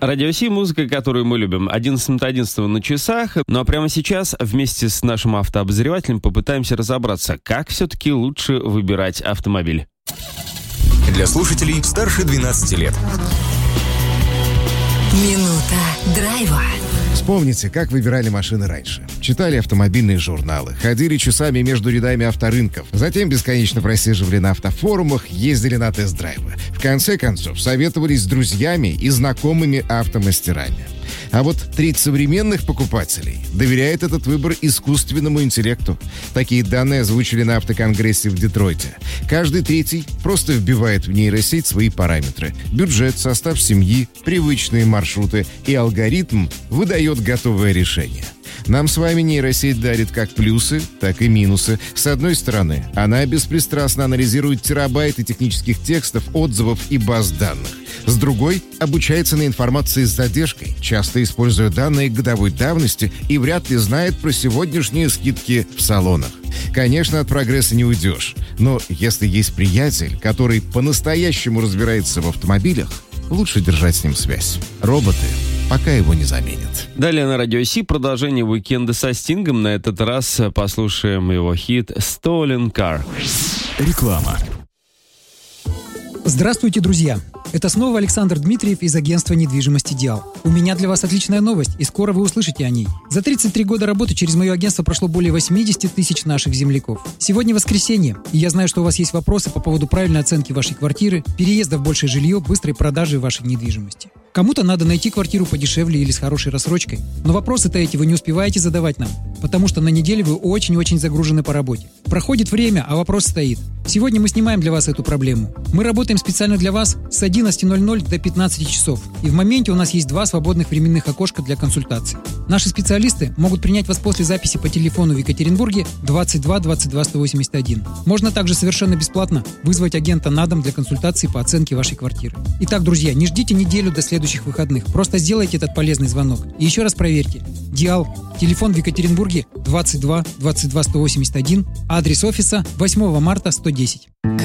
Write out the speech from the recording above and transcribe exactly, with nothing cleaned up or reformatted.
Радио Си, музыка, которую мы любим. одиннадцать минут одиннадцатого на часах. Ну а прямо сейчас вместе с нашим автообозревателем попытаемся разобраться, как все-таки лучше выбирать автомобиль. Для слушателей старше двенадцати лет. Минута драйва. Вспомните, как выбирали машины раньше. Читали автомобильные журналы, ходили часами между рядами авторынков, затем бесконечно просиживали на автофорумах, ездили на тест-драйвы. В конце концов, советовались с друзьями и знакомыми автомастерами. А вот треть современных покупателей доверяет этот выбор искусственному интеллекту. Такие данные озвучили на автоконгрессе в Детройте. Каждый третий просто вбивает в нейросеть свои параметры: бюджет, состав семьи, привычные маршруты, и алгоритм выдает готовое решение. Нам с вами нейросеть дарит как плюсы, так и минусы. С одной стороны, она беспристрастно анализирует терабайты технических текстов, отзывов и баз данных. С другой, обучается на информации с задержкой, часто используя данные годовой давности, и вряд ли знает про сегодняшние скидки в салонах. Конечно, от прогресса не уйдешь, но если есть приятель, который по-настоящему разбирается в автомобилях, лучше держать с ним связь. Роботы пока его не заменят. Далее на Радио Си продолжение уикенда со Стингом. На этот раз послушаем его хит «Stolen Car». Реклама. Здравствуйте, друзья! Это снова Александр Дмитриев из агентства недвижимости «Диал». У меня для вас отличная новость, и скоро вы услышите о ней. За тридцать три года работы через мое агентство прошло более восемьдесят тысяч наших земляков. Сегодня воскресенье, и я знаю, что у вас есть вопросы по поводу правильной оценки вашей квартиры, переезда в большее жилье, быстрой продажи вашей недвижимости. Кому-то надо найти квартиру подешевле или с хорошей рассрочкой. Но вопросы-то эти вы не успеваете задавать нам, потому что на неделе вы очень-очень загружены по работе. Проходит время, а вопрос стоит. Сегодня мы снимаем для вас эту проблему. Мы работаем специально для вас с одиннадцати ноль-ноль до пятнадцати часов. И в моменте у нас есть два свободных временных окошка для консультаций. Наши специалисты могут принять вас после записи по телефону в Екатеринбурге двадцать два двадцать два сто восемьдесят один. Можно также совершенно бесплатно вызвать агента на дом для консультации по оценке вашей квартиры. Итак, друзья, не ждите неделю до следующих выходных. Просто сделайте этот полезный звонок. И еще раз проверьте. Диал. Телефон в Екатеринбурге двадцать два двадцать два сто восемьдесят один. Адрес офиса восьмого марта сто десять.